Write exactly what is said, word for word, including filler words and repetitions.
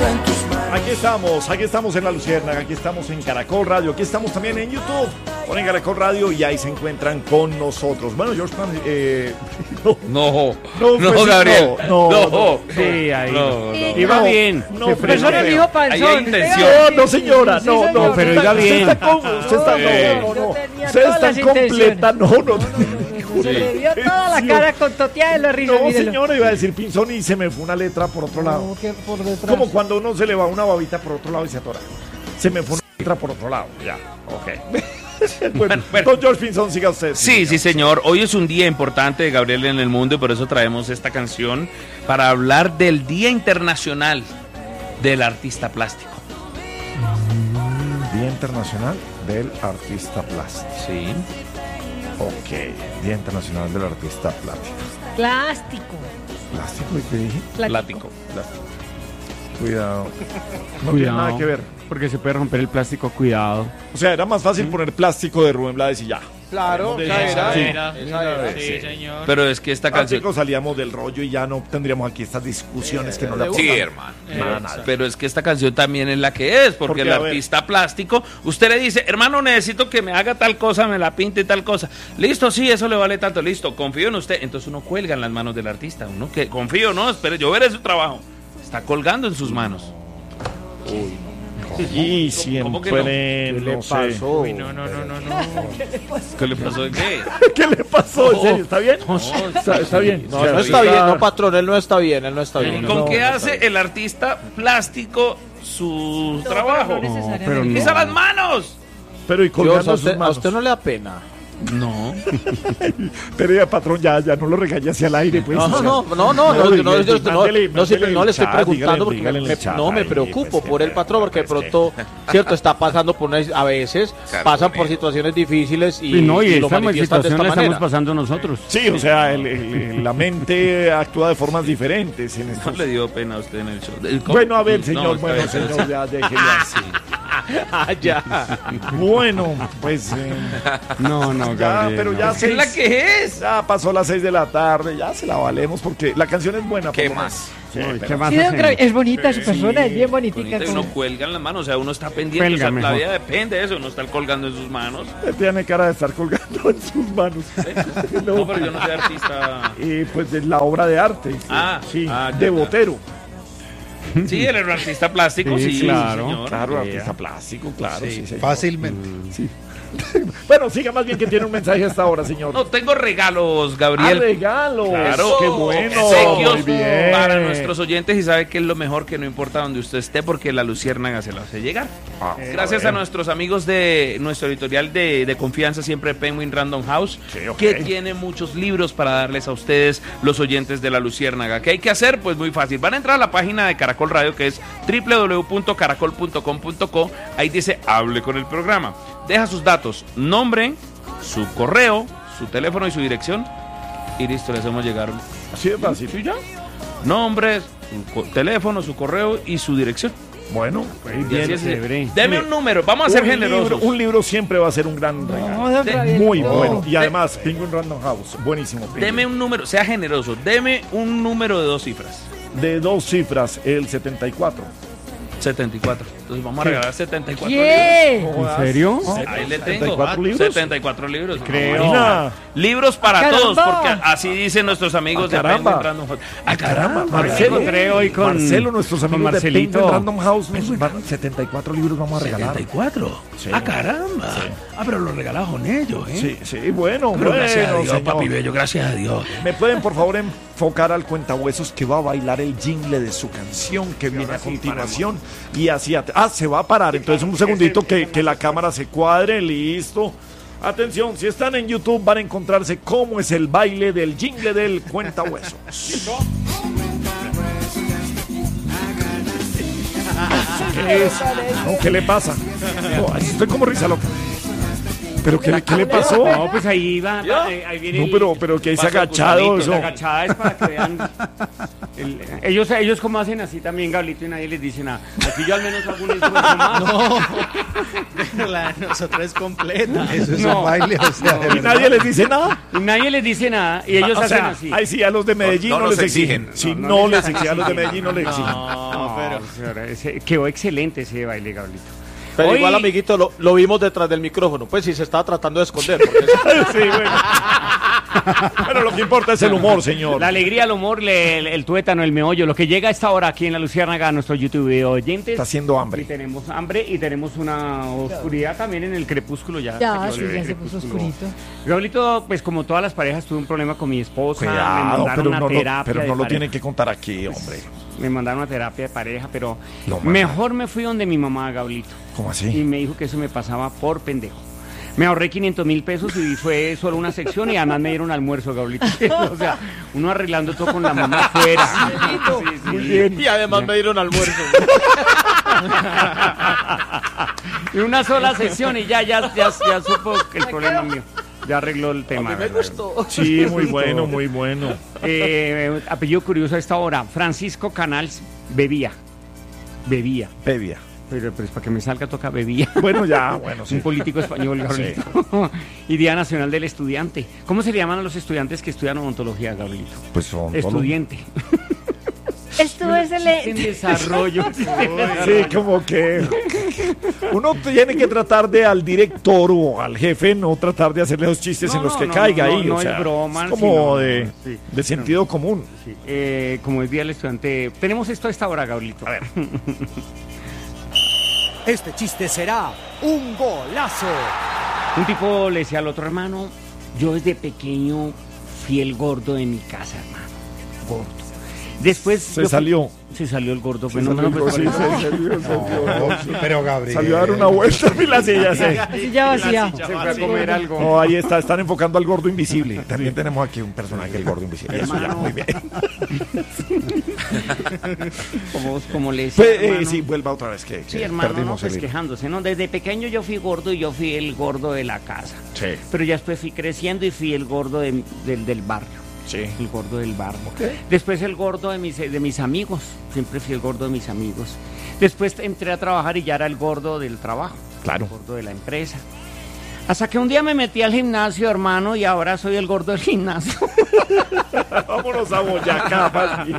en tus manos. Aquí estamos, aquí estamos en La Luciérnaga, aquí estamos en Caracol Radio, aquí estamos también en YouTube. Ponen Caracol Radio y ahí se encuentran con nosotros. Bueno, George Pan, eh, no, no, no, no, pues, Gabriel, no, no, no, no, sí, ahí, no, no, iba no, bien. No, Se frenó. Persona dijo panzón. Ahí hay intención. No, no, señora, Sí, no, señor. no, pero usted iba está- bien. Usted está, con- usted está, Eh. no, no, no, Yo tenía usted todas está las incompleta, no, no, Se le vio toda la cara con toteada de la risa. no, mírelo. señora, iba a decir pinzón y se me fue una letra por otro lado. No, que por detrás. Como cuando uno se le va una babita por otro lado y se atora. Se me fue una letra por otro lado, ya, ok. Bueno, bueno. don George Pinzón, siga usted. Sí, sí, señor. Hoy es un día importante de Gabriel en el mundo y por eso traemos esta canción para hablar del Día Internacional del Artista Plástico. Día Internacional del Artista Plástico. Sí. Ok, Día Internacional del Artista Plástico. Plástico. ¿Plástico? ¿Y qué dije? Plástico. Plástico. Cuidado. No tiene Cuidado, nada que ver. porque se puede romper el plástico, cuidado. O sea, era más fácil poner plástico de Rubén Blades y ya. Claro, De- esa era. Sí. Esa era. Sí. señor. Pero es que esta canción... Plástico salíamos del rollo y ya no tendríamos aquí estas discusiones que no le Sí, aportan hermano. nada, nada. Pero es que esta canción también es la que es, porque Porque, el a ver. artista plástico, usted le dice, hermano, necesito que me haga tal cosa, me la pinte y tal cosa. Listo, sí, eso le vale tanto, listo, confío en usted. Entonces uno cuelga en las manos del artista, uno que confío, no, espere, yo veré su trabajo. Está colgando en sus manos. Y ¿Cómo que siempre no? ¿Qué le no sé. pasó? Uy, no, no, no, no, no. ¿Qué le pasó? ¿Qué? ¿Qué le pasó? ¿En serio? ¿Está bien? Está, está bien. No, O sea, no está bien, no, patrón, él no está bien, él no está bien. ¿Con No, qué no hace el artista plástico su trabajo? No necesariamente. pero no. ¡Pisa las manos! Pero y Dios, colgando a, sus usted, a manos. usted no le da pena. No. Pero ya, patrón, ya, ya no lo regañe hacia el aire, pues. No, o sea. no, no, no, no, no, dígale, no, yo- no, mándele- no, siempre- mándele no le el estoy chat, preguntando dígale- porque dígale me, en el chat no me ahí, preocupo pues, por el que- patrón porque de pues, pronto, cierto, está pasando por una, a veces pasan por situaciones difíciles y, Y no, y y lo esta manifiestan de situación esta la estamos manera. pasando nosotros. Sí, o sea, el- el- la mente actúa de formas diferentes en No estos... le dio pena a usted en el show. El co- Bueno, a ver, No, señor, está bueno, bien, está bien. señor, ya déjelo así. Ah, ya. Bueno, pues... eh, No, no, ya, Gabriel. pero no. ya ¿Qué es la seis- que es? Ya pasó las seis de la tarde, ya se la valemos porque la canción es buena. ¿Qué por lo más? menos. Sí, No, ¿y pero- qué más Sí, don hacemos? Gabriel, es bonita su persona, es bien bonitica. Bonita, y como- uno cuelga en las manos, o sea, uno está pendiente, Cuelga o sea, la mejor. vida depende de eso, uno está colgando en sus manos. Usted tiene cara de estar colgando en sus manos. No, pero yo no soy artista. Y pues de la obra de arte. sí, Ah, sí, ah, ya, de ya. Botero. Sí, él era un artista plástico, sí, Sí, claro. señor. Claro, Yeah. artista plástico, claro. Sí, señor. Fácilmente. Sí. Bueno, siga más bien que tiene un mensaje hasta ahora, señor. No, tengo regalos, Ah, Gabriel. regalos. Claro, Qué bueno. obsequios Muy bien. para nuestros oyentes y sabe que es lo mejor, que no importa donde usted esté porque la Luciérnaga se lo hace llegar. Ah, Gracias a bueno. nuestros amigos de nuestro editorial de, de confianza, siempre Penguin Random House, Sí, ok. que tiene muchos libros para darles a ustedes, los oyentes de la Luciérnaga. ¿Qué hay que hacer? Pues muy fácil. Van a entrar a la página de Caracol Radio, que es doble u doble u doble u punto caracol punto com punto co. Ahí dice hable con el programa. Deja sus datos, nombre, su correo, su teléfono y su dirección. Y listo, le hacemos llegar. Así de fácil. ¿Sí ya? Nombre, su co- teléfono, su correo y su dirección. Bueno, Y bien. así es. chévere. Deme un número, vamos a ser un generosos. libro, un libro siempre va a ser un gran regalo. No, don Gabriel. Muy No. bueno. Y además, Penguin Random House. Buenísimo. Penguin. Deme un número, sea generoso, deme un número de dos cifras. De dos cifras, el setenta y cuatro. setenta y cuatro. Entonces vamos a ¿Qué? regalar setenta y cuatro ¿Qué? libros. ¿En serio? Ahí le ¿setenta tengo. y cuatro libros? setenta y cuatro libros. Creo. Imagina. Libros para ¡Caramba! todos, porque así dicen nuestros amigos ¡Ah, de caramba! Penguin Random House. ¡Ah, caramba! Me Marcelo, encontré hoy con- Marcelo, nuestros con amigos de Marcelito. Penguin Random House, nos van setenta y cuatro libros vamos a regalar. setenta y cuatro. Sí. ¡Ah, caramba! Ah, pero lo regalamos con ellos, ¿eh? Sí, sí, bueno, Pero gracias a bueno, Dios, señor. papi bello, gracias a Dios. ¿Me pueden por favor enfocar al cuentahuesos que va a bailar el jingle de su canción que viene a continuación? Y así, at- ah, se va a parar, entonces un segundito que, que la cámara se cuadre, listo. Atención, si están en YouTube van a encontrarse cómo es el baile del jingle del cuentahuesos. ¿Qué es? No, ¿qué le pasa? No, ahí estoy como risa loca. ¿Pero qué, qué le pasó? No, pues ahí va. Ahí, ahí viene No, el- pero, pero que dice Pasa el agachado gusanito, eso. La agachada es para que vean. el- ellos, ellos como hacen así también, Gablito, y nadie les dice nada. Aquí yo al menos hago un esfuerzo más. No, la de nosotros es completa. Eso es No. un baile, o sea, de Y verdad. nadie les dice nada. Y nadie les dice nada. Y ellos o hacen sea, así. ahí sí, a los de Medellín no, no les nos exigen. exigen. Sí, no, les exigen. A los de Medellín no les exigen. No, pero Claro, señora, ese- quedó excelente ese baile, Gablito. Pero Hoy- igual, amiguito, lo, lo vimos detrás del micrófono. Pues sí, se estaba tratando de esconder. Porque Sí, bueno. Pero lo que importa es el humor, señor. La alegría, el humor, le- el, el tuétano, el meollo, lo que llega a esta hora aquí en La Luciérnaga, a nuestro YouTube de oyentes. Está haciendo hambre. Y tenemos hambre y tenemos una oscuridad también en el crepúsculo ya. Ya, se sí, quedó ya el se puso crepúsculo. oscurito. Gablito, pues como todas las parejas, tuve un problema con mi esposa. me Cuidado, mandaron pero una no, lo, terapia pero de no lo pareja. tienen que contar aquí, hombre. Me mandaron una terapia de pareja, pero Lo mandan. mejor me fui donde mi mamá, Gablito. ¿Cómo Y así? me dijo que eso me pasaba por pendejo. Me ahorré quinientos mil pesos y fue solo una sección y además me dieron almuerzo, Gablito. O sea, uno arreglando todo con la mamá afuera. Sí, sí. Muy bien. y además me dieron almuerzo. Y una sola sesión y ya, ya, ya, ya supo que el problema mío. Ya arregló el tema. A mí me ¿verdad? gustó. Sí, muy bueno, muy bueno. Eh, apellido curioso a esta hora. Francisco Canals bebía. Bebía. Bebia. Pero pues para que me salga toca bebía. Bueno, ya, bueno, sí. Un político español, Gabrielito. Y Día Nacional del Estudiante. ¿Cómo se le llaman a los estudiantes que estudian odontología, Gabrielito? Pues son todos- Estudiante. Estuvo En excelente. desarrollo. Sí, como que uno tiene que tratar de al director o al jefe no tratar de hacerle los chistes No, en los no, que no, caiga no, ahí. no o es sea, broma, es como sino- de, sí. de sentido común. Sí, eh, como es Día del Estudiante, tenemos esto a esta hora, Gabrielito. A ver. Este chiste será un golazo. Un tipo le decía al otro hermano, yo desde pequeño fui el gordo de mi casa, hermano. Gordo. Después Se yo fui- salió. Se salió el gordo. Se Pues no me salió, lo sí, puedo se saber. salió, salió. Pero Gabriel. Salió a dar una vuelta en la silla, sí. Así ya vacía. Se fue a comer algo. No, ahí está, están enfocando al gordo invisible. También tenemos aquí un personaje, el gordo invisible. Eso ya, Hermano. muy bien. Como, como le decía, Pues, eh, hermano. sí, vuelva otra vez que, Sí, que hermano, no, perdimos pues el hilo. quejándose, ¿no? Desde pequeño yo fui gordo y yo fui el gordo de la casa. Sí, Pero ya después fui creciendo y fui el gordo de- del, del barrio. sí. El gordo del barrio. Después el gordo de mis, de mis amigos. Siempre fui el gordo de mis amigos. Después entré a trabajar y ya era el gordo del trabajo. Claro. El gordo de la empresa. Hasta que un día me metí al gimnasio, hermano, y ahora soy el gordo del gimnasio. Vámonos a Boyacá, papi.